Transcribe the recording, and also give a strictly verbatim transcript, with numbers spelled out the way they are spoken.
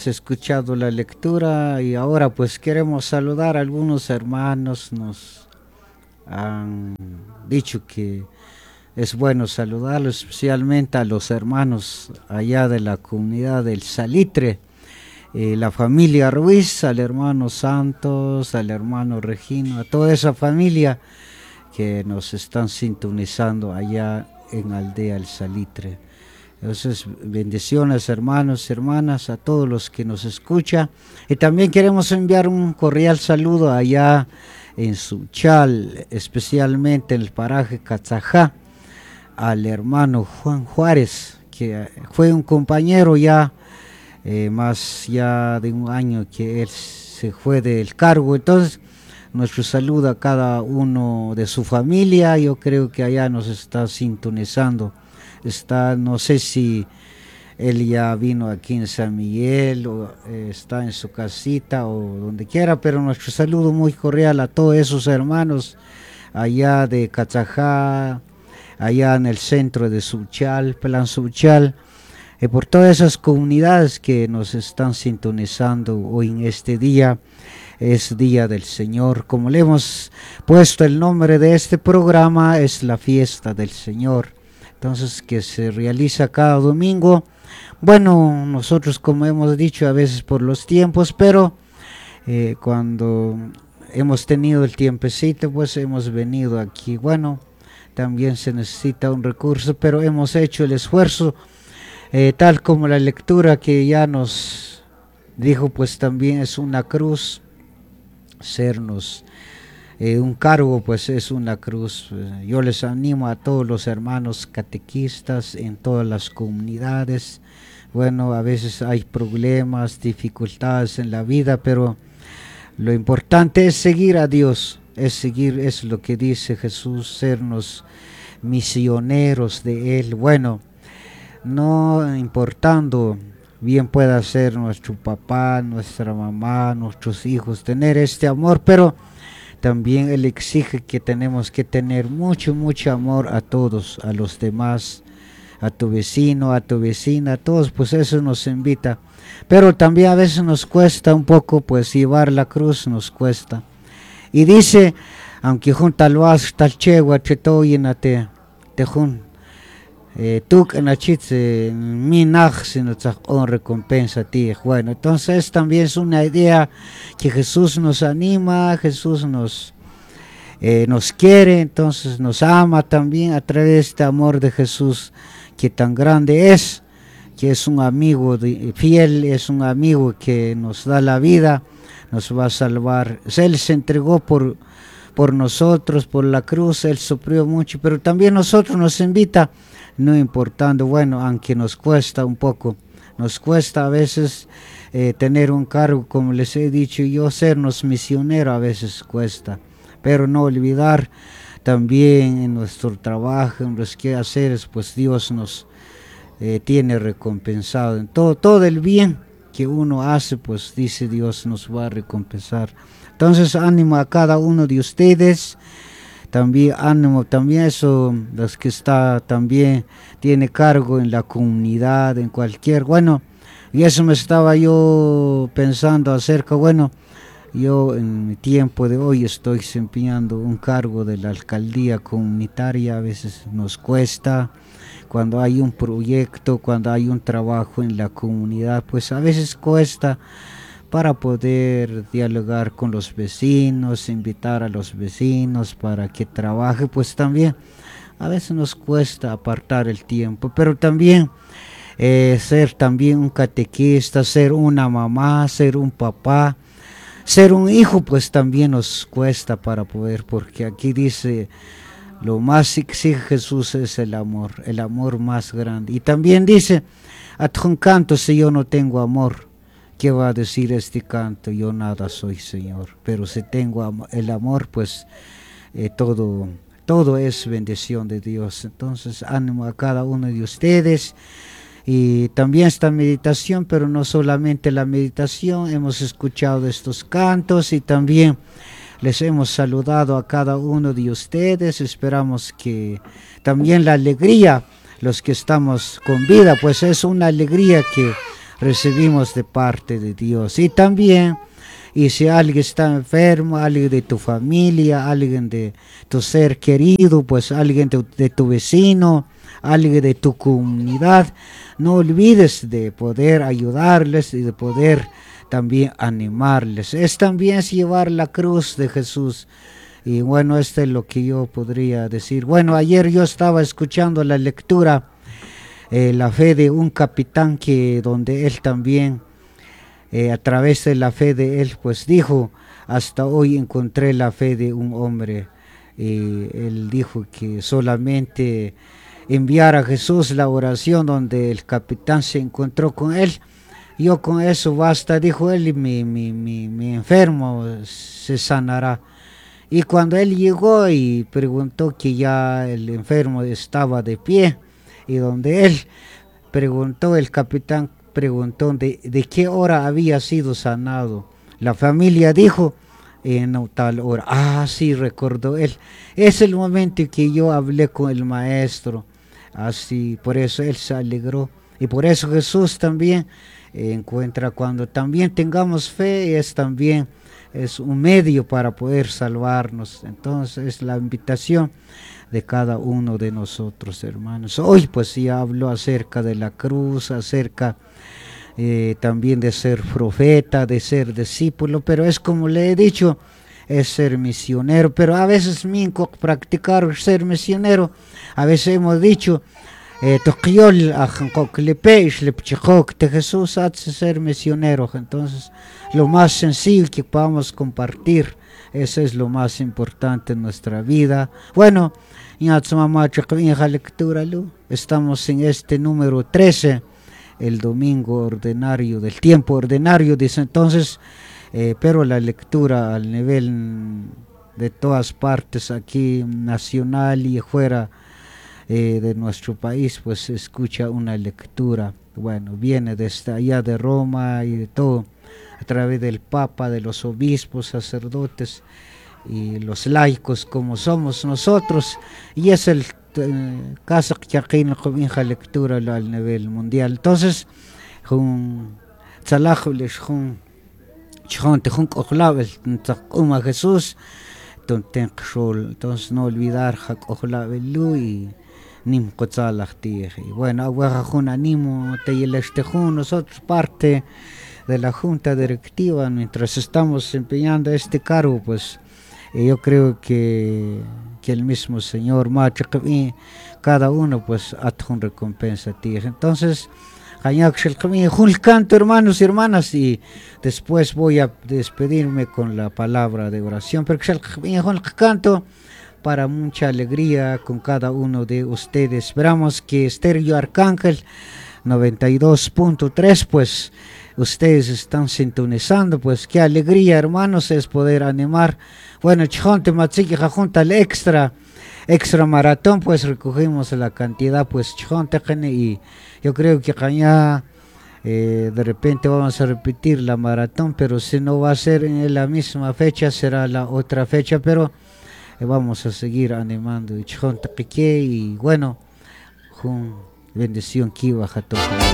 hemos escuchado la lectura y ahora pues queremos saludar a algunos hermanos. Nos han dicho que es bueno saludarlos, especialmente a los hermanos allá de la comunidad del Salitre, eh, la familia Ruiz, al hermano Santos, al hermano Regino, a toda esa familia que nos están sintonizando allá en Aldea El Salitre. Entonces, bendiciones hermanos y hermanas a todos los que nos escuchan. Y también queremos enviar un cordial saludo allá en Suchal, especialmente en el paraje Catzajá, al hermano Juan Juárez, que fue un compañero ya, eh, más ya de un año que él se fue del cargo. Entonces, nuestro saludo a cada uno de su familia. Yo creo que allá nos está sintonizando. Está, no sé si él ya vino aquí en San Miguel o eh, está en su casita o donde quiera, pero nuestro saludo muy cordial a todos esos hermanos allá de Catzajá, allá en el centro de Suchal, Plan Suchal, y por todas esas comunidades que nos están sintonizando hoy en este día. Es Día del Señor, como le hemos puesto el nombre de este programa, es la fiesta del Señor. Entonces, que se realiza cada domingo. Bueno, nosotros, como hemos dicho, a veces por los tiempos, pero eh, cuando hemos tenido el tiempecito, pues hemos venido aquí. Bueno, también se necesita un recurso, pero hemos hecho el esfuerzo, eh, tal como la lectura que ya nos dijo, pues también es una cruz, sernos Eh, un cargo, pues es una cruz. Yo les animo a todos los hermanos catequistas en todas las comunidades. Bueno, a veces hay problemas, dificultades en la vida, pero lo importante es seguir a Dios, es seguir, es lo que dice Jesús, sernos misioneros de Él. Bueno, no importando, bien pueda ser nuestro papá, nuestra mamá, nuestros hijos, tener este amor, pero también Él exige que tenemos que tener mucho, mucho amor a todos, a los demás, a tu vecino, a tu vecina, a todos, pues eso nos invita. Pero también a veces nos cuesta un poco, pues llevar la cruz nos cuesta. Y dice, aunque junta lo has tal chegua, chetoyinate, te jun, tuk en achitze, mi naj, sino on recompensa a ti. Bueno, entonces también es una idea que Jesús nos anima, Jesús nos, eh, nos quiere, entonces nos ama también a través de este amor de Jesús que tan grande es, que es un amigo de, fiel, es un amigo que nos da la vida, nos va a salvar. Él se entregó por, por nosotros, por la cruz, Él sufrió mucho, pero también nosotros nos invita, no importando, bueno, aunque nos cuesta un poco, nos cuesta a veces eh, tener un cargo, como les he dicho yo, sernos misioneros a veces cuesta, pero no olvidar también en nuestro trabajo, en los quehaceres, pues Dios nos eh, tiene recompensado en todo, todo el bien que uno hace, pues dice Dios nos va a recompensar. Entonces ánimo a cada uno de ustedes. También ánimo, también eso, los que está también tiene cargo en la comunidad, en cualquier, bueno, y eso me estaba yo pensando acerca, bueno, yo en mi tiempo de hoy estoy desempeñando un cargo de la alcaldía comunitaria, a veces nos cuesta, cuando hay un proyecto, cuando hay un trabajo en la comunidad, pues a veces cuesta, para poder dialogar con los vecinos, invitar a los vecinos para que trabaje, pues también a veces nos cuesta apartar el tiempo, pero también eh, ser también un catequista, ser una mamá, ser un papá, ser un hijo, pues también nos cuesta para poder, porque aquí dice, lo más que exige Jesús es el amor, el amor más grande, y también dice, adjun canto si yo no tengo amor, ¿qué va a decir este canto? Yo nada soy, Señor. Pero si tengo el amor, pues eh, todo, todo es bendición de Dios. Entonces, ánimo a cada uno de ustedes. Y también esta meditación, pero no solamente la meditación, hemos escuchado estos cantos y también les hemos saludado a cada uno de ustedes. Esperamos que también la alegría, los que estamos con vida, pues es una alegría que recibimos de parte de Dios. Y también, y si alguien está enfermo, alguien de tu familia, alguien de tu ser querido, pues alguien de, de tu vecino, alguien de tu comunidad, no olvides de poder ayudarles y de poder también animarles. Es también llevar la cruz de Jesús. Y bueno, esto es lo que yo podría decir. Bueno, ayer yo estaba escuchando la lectura, eh, la fe de un capitán, que donde él también, eh, a través de la fe de él, pues dijo, hasta hoy encontré la fe de un hombre. Y él dijo que solamente enviar a Jesús la oración donde el capitán se encontró con él, yo con eso basta, dijo él, y mi, mi, mi, mi enfermo se sanará. Y cuando él llegó y preguntó que ya el enfermo estaba de pie, y donde él preguntó, el capitán preguntó de, de qué hora había sido sanado. La familia dijo, en tal hora. Ah, sí, recordó él. Es el momento en que yo hablé con el maestro. Así, por eso él se alegró. Y por eso Jesús también eh, encuentra, cuando también tengamos fe, es también es un medio para poder salvarnos. Entonces es la invitación de cada uno de nosotros, hermanos. Hoy pues ya habló acerca de la cruz, acerca eh, también de ser profeta, de ser discípulo, pero es como le he dicho, es ser misionero. Pero a veces minco practicar ser misionero, a veces hemos dicho eh, de Jesús hace ser misionero. Entonces lo más sencillo que podamos compartir, eso es lo más importante en nuestra vida. Bueno, estamos en este número trece, el domingo ordinario, del tiempo ordinario, dice entonces, eh, pero la lectura al nivel de todas partes, aquí nacional y fuera eh, de nuestro país, pues se escucha una lectura, bueno, viene desde allá de Roma y de todo, a través del Papa, de los obispos, sacerdotes y los laicos como somos nosotros, y es el caso que aquí no comienza lectura al nivel mundial. Entonces, un tzalajules, un chon te jun ojalabel, un Jesús, entonces no olvidar ojalabelu y nim cotzalachtir. Y bueno, agua jun animo te yelestejun, nosotros parte de la junta directiva, mientras estamos empeñando este cargo, pues eh, yo creo que, que el mismo Señor, cada uno pues adjun recompensa a ti. Entonces, canto, hermanos y hermanas, y después voy a despedirme con la palabra de oración, pero canto para mucha alegría con cada uno de ustedes. Esperamos que Estéreo Arcángel noventa y dos punto tres, pues ustedes están sintonizando, pues qué alegría, hermanos, es poder animar. Bueno, chjonte matziki junta el extra extra maratón, pues recogimos la cantidad, pues chjonte, y yo creo que ya eh, de repente vamos a repetir la maratón, pero si no va a ser en la misma fecha, será la otra fecha, pero eh, vamos a seguir animando y chjonte y bueno, bendición que baja todo.